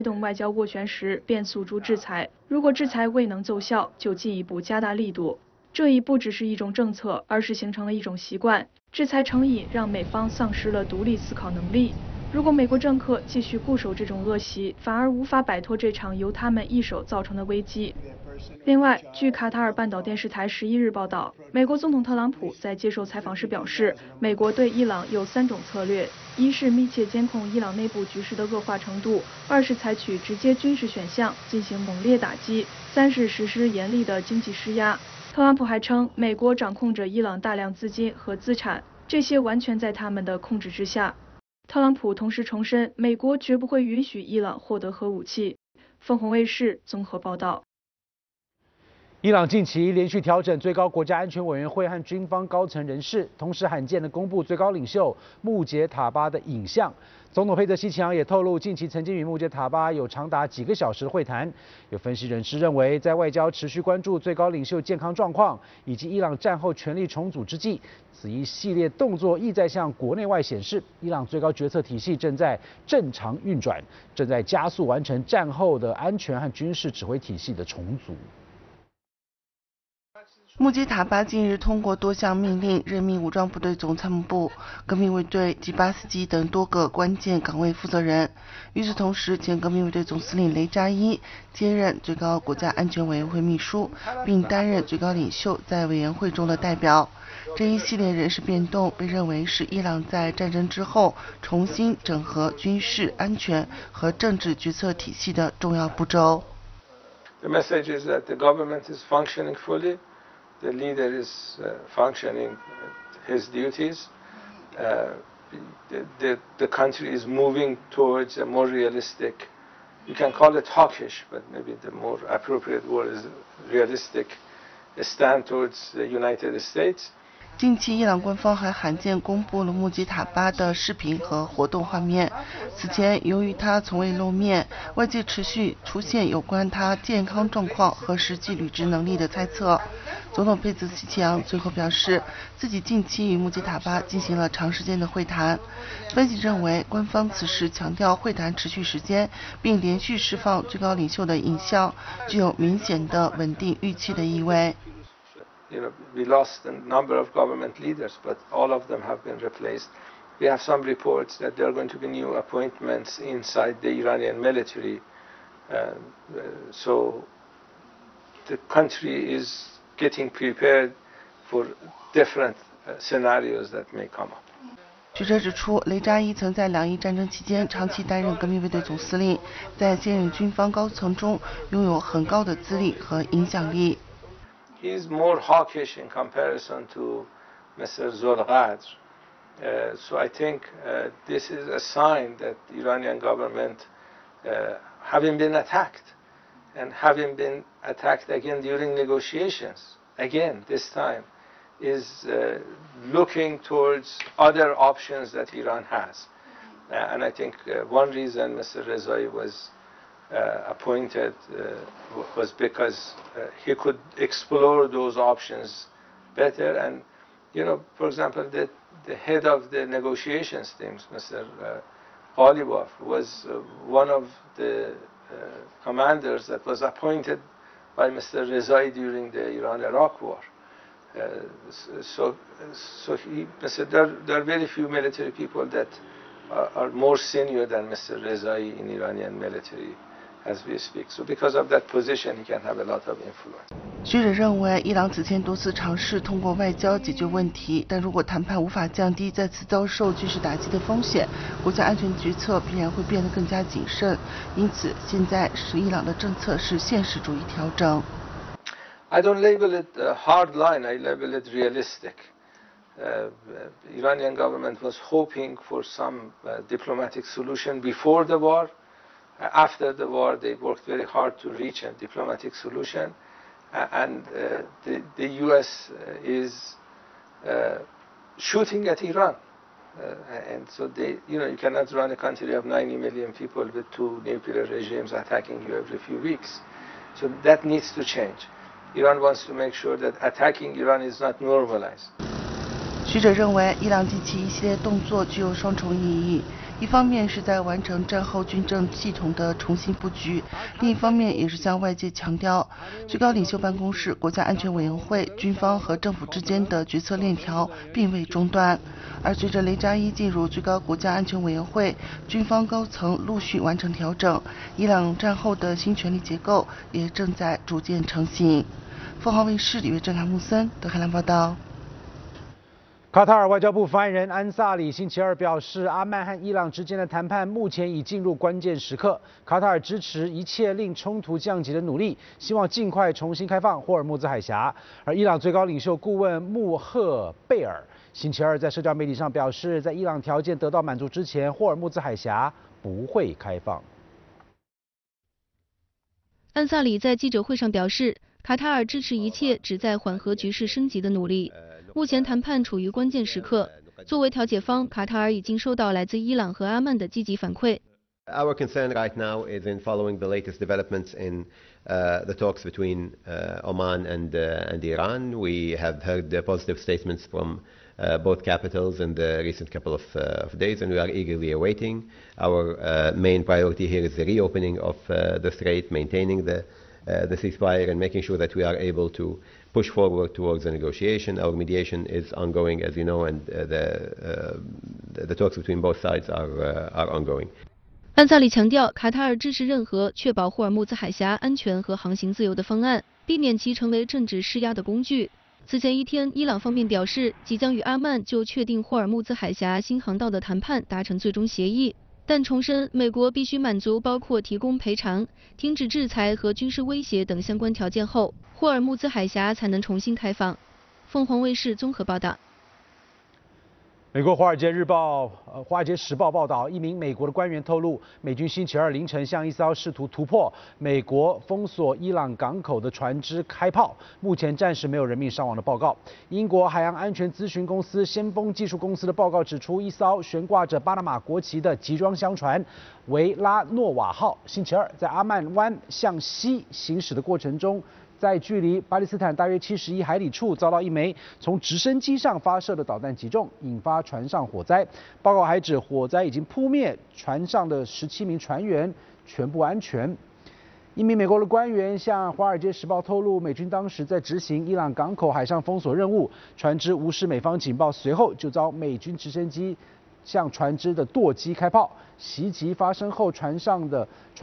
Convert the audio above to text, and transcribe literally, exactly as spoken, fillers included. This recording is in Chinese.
动外交斡旋时便诉诸制裁，如果制裁未能奏效，就进一步加大力度。这已不只是一种政策，而是形成了一种习惯。制裁成瘾，让美方丧失了独立思考能力。如果美国政客继续固守这种恶习，反而无法摆脱这场由他们一手造成的危机。另外，据卡塔尔半岛电视台十一日报道，美国总统特朗普在接受采访时表示，美国对伊朗有三种策略：一是密切监控伊朗内部局势的恶化程度；二是采取直接军事选项进行猛烈打击；三是实施严厉的经济施压。特朗普还称，美国掌控着伊朗大量资金和资产，这些完全在他们的控制之下。特朗普同时重申，美国绝不会允许伊朗获得核武器。凤凰卫视综合报道。 伊朗近期连续调整最高国家安全委员会和军方高层人士，同时罕见的公布最高领袖穆杰塔巴的影像。总统佩泽西奇扬也透露，近期曾经与穆杰塔巴有长达几个小时的会谈。有分析人士认为，在外交持续关注最高领袖健康状况以及伊朗战后权力重组之际，此一系列动作意在向国内外显示，伊朗最高决策体系正在正常运转，正在加速完成战后的安全和军事指挥体系的重组。 穆杰塔巴近日通过多项命令任命武装部队总参谋部、革命卫队及巴斯基等多个关键岗位负责人。与此同时，前革命卫队总司令雷扎伊接任最高国家安全委员会秘书，并担任最高领袖在委员会中的代表。这一系列人事变动被认为是伊朗在战争之后重新整合军事、安全和政治决策体系的重要步骤。 The message is that the government is functioning fully. The leader is uh, functioning his duties. Uh, the, the, the country is moving towards a more realistic, you can call it hawkish, but maybe the more appropriate word is realistic, a stand towards the United States. 近期，伊朗官方还罕见公布了穆吉塔巴的视频和活动画面。此前，由于他从未露面，外界持续出现有关他健康状况和实际履职能力的猜测。总统佩泽西奇扬最后表示，自己近期与穆吉塔巴进行了长时间的会谈。分析认为，官方此时强调会谈持续时间，并连续释放最高领袖的影像，具有明显的稳定预期的意味。 You know, we lost a number of government leaders, but all of them have been replaced. We have some reports that there are going to be new appointments inside the Iranian military. Uh, uh, so the country is getting prepared for different uh, scenarios that may come up. 学者指出，雷扎伊曾在两伊战争期间长期担任革命卫队总司令，在现任军方高层中拥有很高的资历和影响力。 He is more hawkish in comparison to Mister Zolghadr. Uh, so I think uh, this is a sign that the Iranian government, uh, having been attacked, and having been attacked again during negotiations, again this time, is uh, looking towards other options that Iran has. Uh, and I think uh, one reason Mister Rezai was Uh, appointed uh, was because uh, he could explore those options better. And, you know, for example, the, the head of the negotiations teams, Mister Uh, Ghalibaf, was uh, one of the uh, commanders that was appointed by Mister Rezai during the Iran-Iraq war. Uh, so, so he, Mister There, there are very few military people that are, are more senior than Mister Rezai in Iranian military. As we speak, so because of that position, he can have a lot of influence. 学者认为，伊朗此前多次尝试通过外交解决问题，但如果谈判无法降低再次遭受军事打击的风险，国家安全决策必然会变得更加谨慎。因此，现在是伊朗的政策是现实主义调整。 I don't label it a hard line. I label it realistic. Uh, the Iranian government was hoping for some uh, diplomatic solution before the war. After the war, they worked very hard to reach a diplomatic solution, uh, and uh, the, the U S is uh, shooting at Iran, uh, and so they, you know, you cannot run a country of ninety million people with two nuclear regimes attacking you every few weeks. So that needs to change. Iran wants to make sure that attacking Iran is not normalized. 学者认为，伊朗近期一系列动作具有双重意义。 一方面是在完成战后军政系统的重新布局，另一方面也是向外界强调，最高领袖办公室、国家安全委员会、军方和政府之间的决策链条并未中断。而随着雷扎伊进入最高国家安全委员会，军方高层陆续完成调整，伊朗战后的新权力结构也正在逐渐成型。凤凰卫视里约郑卡穆森德黑兰报道。 卡塔尔外交部发言人安萨里星期二表示，阿曼和伊朗之间的谈判目前已进入关键时刻，卡塔尔支持一切令冲突降级的努力，希望尽快重新开放霍尔木兹海峡。而伊朗最高领袖顾问穆赫贝尔星期二在社交媒体上表示，在伊朗条件得到满足之前，霍尔木兹海峡不会开放。 安萨里在记者会上表示，卡塔尔支持一切旨在缓和局势升级的努力。目前谈判处于关键时刻。作为调解方，卡塔尔已经收到来自伊朗和阿曼的积极反馈。 Our concern right now is in following the latest developments in uh, the talks between uh, Oman and uh, and Iran. We have heard the positive statements from uh, both capitals in the recent couple of, uh, of days, and we are eagerly awaiting. Our uh, main priority here is the reopening of uh, the strait, maintaining the uh, the ceasefire, and making sure that we are able to push forward towards a negotiation. Our mediation is ongoing, as you know, and uh, the, uh, the talks between both sides are, uh, are ongoing. 安萨里强调，卡塔尔支持任何确保霍尔木兹海峡安全和航行自由的方案，避免其成为政治施压的工具。此前一天，伊朗方面表示，即将与阿曼就确定霍尔木兹海峡新航道的谈判达成最终协议。但重申，美国必须满足包括提供赔偿、停止制裁和军事威胁等相关条件后，霍尔木兹海峡才能重新开放。凤凰卫视综合报道。 美国《华尔街日报》呃，《华尔街时报》报道，一名美国的官员透露，美军星期二凌晨向一艘试图突破美国封锁伊朗港口的船只开炮，目前暂时没有人命伤亡的报告。英国海洋安全咨询公司先锋技术公司的报告指出，一艘悬挂着巴拿马国旗的集装箱船维拉诺瓦号，星期二在阿曼湾向西行驶的过程中，在距离巴基斯坦大约七十一海里处，遭到一枚从直升机上发射的导弹击中，引发船上火灾。报告还指，火灾已经扑灭，船上的十七名船员全部安全。一名美国的官员向《华尔街时报》透露，美军当时在执行伊朗港口海上封锁任务，船只无视美方警报，随后就遭美军直升机向船只的舵机开炮。袭击发生后，船上的